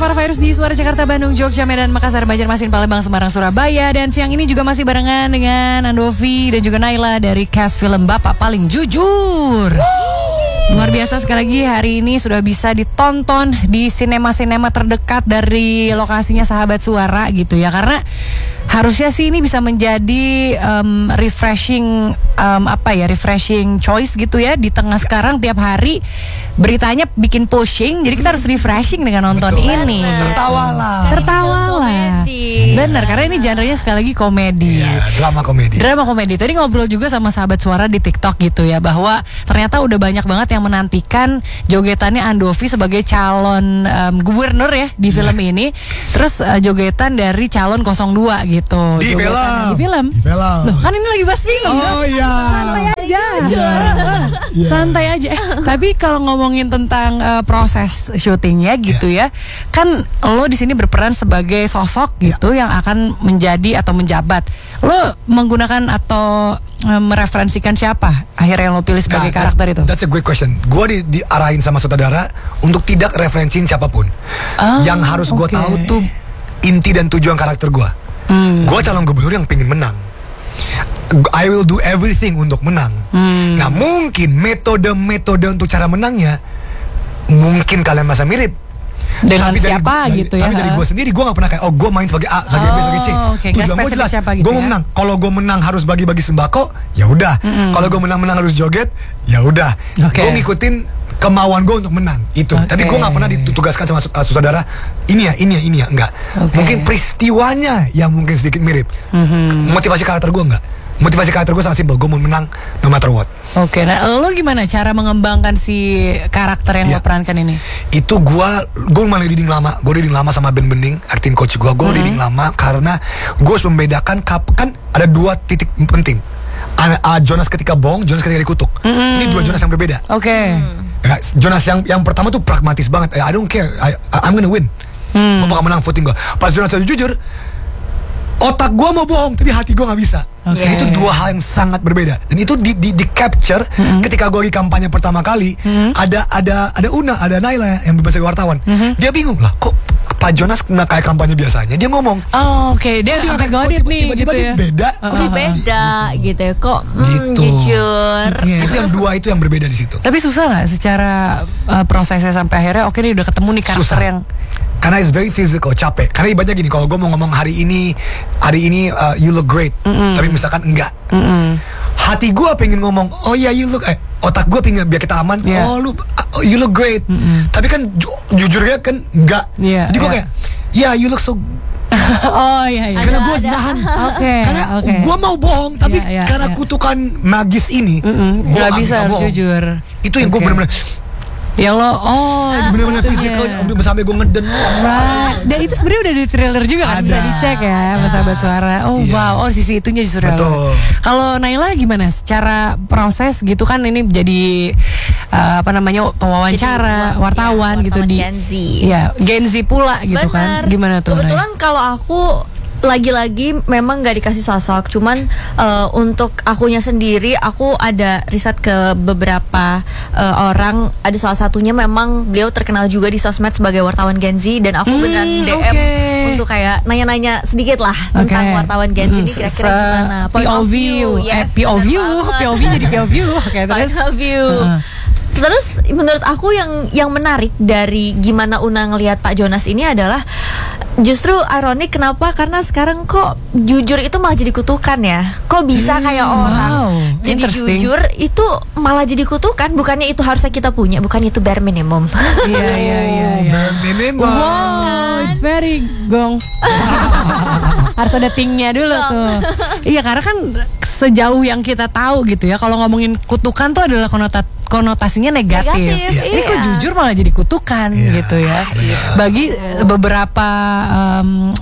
Farah Virus di Suara Jakarta, Bandung, Jogja, Medan, Makassar, Banjarmasin, Palembang, Semarang, Surabaya. Dan siang ini juga masih barengan dengan Andovi dan juga Naila dari cast film Bapak Paling Jujur. Luar biasa sekali lagi, hari ini sudah bisa ditonton di sinema-sinema terdekat dari lokasinya Sahabat Suara gitu ya. Karena harusnya sih ini bisa menjadi refreshing refreshing choice gitu ya. Di tengah sekarang tiap hari beritanya bikin pushing, jadi kita harus refreshing dengan nonton ini. Tertawalah. Benar, karena ini genrenya sekali lagi komedi. Drama komedi. Tadi ngobrol juga sama Sahabat Suara di TikTok gitu ya, bahwa ternyata udah banyak banget yang menantikan jogetannya Andovi sebagai calon gubernur ya di film ini. Terus jogetan dari calon 02 gitu. Di film. Loh, kan ini lagi bahas film. Oh iya. Santai aja. Santai aja. Tapi kalau ngomongin tentang proses syutingnya gitu ya, kan lo di sini berperan sebagai sosok gitu yang akan menjadi atau menjabat. Lo menggunakan atau mereferensikan siapa akhirnya yang lo pilih sebagai karakter itu? That's a great question. Gue diarahin sama sutradara untuk tidak referensiin siapapun. Yang harus gue tahu tuh inti dan tujuan karakter gue. Gue calon gubernur yang pengen menang. I will do everything untuk menang. Nah mungkin metode untuk cara menangnya mungkin kalian masa mirip dengan siapa gitu ya. Tapi dari gue sendiri, gue gak pernah kayak gue main sebagai A, sebagai B, sebagai C. Tujuan gue jelas, gitu gue mau menang. Kalau gue menang harus bagi-bagi sembako, ya udah. Kalau gue menang harus joget, ya udah. Gue ngikutin kemauan gue untuk menang itu. Tapi gue gak pernah ditugaskan sama sutradara ini ya, enggak. Mungkin peristiwanya yang mungkin sedikit mirip. Motivasi karakter gue enggak. Motivasi karakter gue sangat simpel, gue mau menang no matter what. Nah lo gimana cara mengembangkan si karakter yang lo perankan ini? Itu gue malah leading lama sama Ben Bening, acting coach gue leading lama karena gue harus membedakan kan ada dua titik penting. Jonas ketika bohong, Jonas ketika dikutuk. Ini dua Jonas yang berbeda. Jonas yang pertama tuh pragmatis banget. I don't care, I'm gonna win. Gue bakal menang voting gue. Pas Jonas jujur, otak gue mau bohong tapi hati gue nggak bisa. Itu dua hal yang sangat berbeda. Dan itu di capture ketika gue lagi kampanye pertama kali. Ada Una, ada Naila yang bebas sebagai wartawan. Dia bingung lah, kok Pak Jonas kena kayak kampanye biasanya. Dia ngomong, dia sampai godit nih tiba-tiba gitu ya. Beda. Kok beda gitu ya. Kok jujur. Itu yang dua itu yang berbeda di situ. Tapi susah nggak secara prosesnya sampai akhirnya nih udah ketemu nih karakter yang karena it's very physical, capek. Karena ibaratnya gini, kalau gue mau ngomong hari ini you look great, tapi misalkan enggak, hati gue pengen ngomong, oh ya you look, otak gue pengen biar kita aman, you look great, tapi kan jujurnya kan enggak. Jadi gue kayak, you look so. Karena gue nahan. Karena gue mau bohong, tapi karena kutukan magis ini, gue gak bisa jujur. Itu yang gue bener-bener. Yang lo bener-bener physical sampai gue ngeden. Dan itu sebenarnya udah di trailer juga kan, bisa dicek ya sama Sahabat Suara. Sisi itunya justru. Kalau Naila gimana secara proses gitu kan, ini jadi pewawancara wartawan gitu di Gen Z pula gitu. Kan gimana tuh? Kebetulan kalau aku lagi-lagi memang gak dikasih sosok, cuman untuk akunya sendiri aku ada riset ke beberapa orang. Ada salah satunya memang beliau terkenal juga di sosmed sebagai wartawan Gen Z, dan aku beneran DM untuk kayak nanya-nanya sedikit lah tentang wartawan Gen Z ini kira-kira gimana POV jadi POV. Terus menurut aku yang menarik dari gimana Una ngelihat Pak Jonas ini adalah justru ironik. Kenapa? Karena sekarang kok jujur itu malah jadi kutukan ya. Kok bisa kayak orang jadi jujur itu malah jadi kutukan. Bukannya itu harusnya kita punya, bukan itu bare minimum. Bare minimum. Wow, it's very gong. Harus ada tingnya dulu tuh. Iya, karena kan sejauh yang kita tahu gitu ya, kalau ngomongin kutukan tuh adalah konotasinya negatif. Ini kok jujur malah jadi kutukan gitu ya. Bagi beberapa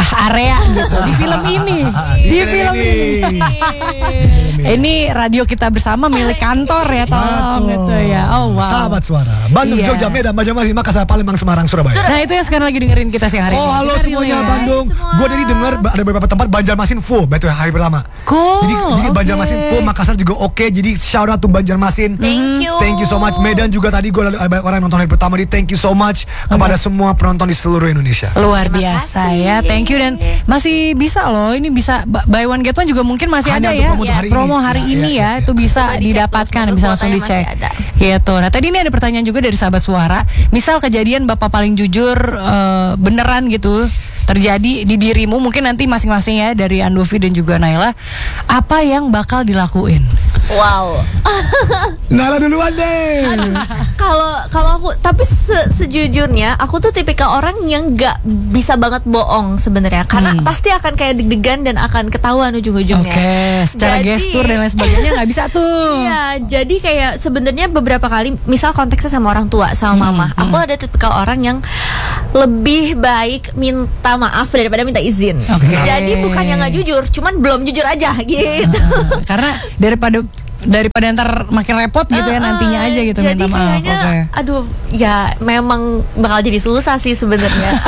area gitu di film ini. Di film ini. Ini radio kita bersama milik kantor ya, tolong gitu ya. Oh wow. Sahabat Suara, Bandung, Iya. Jogja, Medan, Banjarmasin, Makassar, Palembang, Semarang, Surabaya. Nah itu yang sekarang lagi dengerin kita siang hari ini. Oh halo Kita semuanya relay. Bandung. semua. Gue tadi denger ada beberapa tempat Banjarmasin full, betul ya, hari pertama. Cool, Jadi oke. Banjarmasin full, Makassar juga oke. Jadi shout out to Banjarmasin. Thank you So much. Medan juga tadi gue ada banyak orang yang nonton hari pertama di thank you so much kepada semua penonton di seluruh Indonesia. Luar biasa ya, thank you. Dan masih bisa loh, ini bisa buy one get one juga mungkin masih Hanya ada untuk ya. promo hari ini. Promo hari Ya, ini ya, ya, ya. itu bisa Coba dicek didapatkan, tuh, bisa langsung kuotanya dicek. masih ada. Gitu. Nah tadi ini ada pertanyaan juga dari sahabat Suara. Misal kejadian Bapak paling jujur beneran gitu terjadi di dirimu, mungkin nanti masing-masing ya dari Andovi dan juga Naila, apa yang bakal dilakuin? Wow. Nala duluan deh. Kalau aku, tapi sejujurnya aku tuh tipikal orang yang nggak bisa banget bohong sebenarnya, karena pasti akan kayak deg-degan dan akan ketahuan ujung-ujungnya. Oke, secara Jadi- gestur dan lain sebagainya nggak bisa tuh. Iya, jadi kayak sebenarnya beberapa kali, misal konteksnya sama orang tua, sama mama, aku ada tipikal orang yang lebih baik minta maaf daripada minta izin. Oke. Jadi bukannya nggak jujur, cuman belum jujur aja gitu. Karena daripada ntar makin repot gitu ya nantinya aja gitu Jadi minta maaf. kayaknya, Oke. aduh, ya memang bakal jadi susah sih sebenarnya.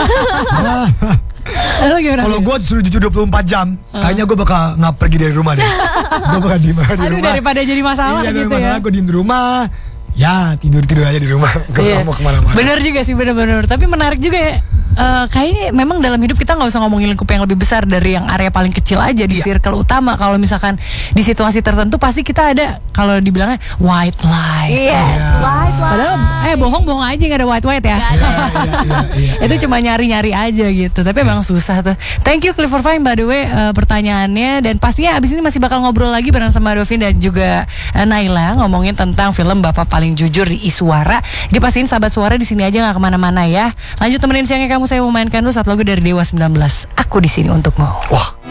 Lo gimana? Kalau gue disuruh jujur 24 jam, kayaknya gue bakal nggak pergi dari rumah deh. Gue bakal diem aja di Aduh, rumah. daripada jadi masalah Iya, gitu dari ya. masalah gue diem di rumah. Ya tidur aja di rumah. Gue Iya. nggak mau kemana-mana. Bener juga sih, bener-bener. Tapi menarik juga ya. Kayaknya memang dalam hidup kita nggak usah ngomongin lingkup yang lebih besar dari yang area paling kecil aja di Iya. circle utama. Kalau misalkan di situasi tertentu pasti kita ada, kalau dibilangnya white lies. Yes, white lies. Padahal bohong aja nggak ada white ya. Iya. Itu cuma nyari-nyari aja gitu. Tapi emang susah tuh. Thank you Clifford Fine by the way pertanyaannya, dan pastinya abis ini masih bakal ngobrol lagi bareng sama Dovin dan juga Naila ngomongin tentang film Bapak Paling Jujur di Iswara. Jadi pastiin sahabat Suara di sini aja, nggak kemana-mana ya. Lanjut temenin siangnya kamu, saya memainkan dulu satu lagu dari Dewa 19. Aku di sini untukmu. Wah.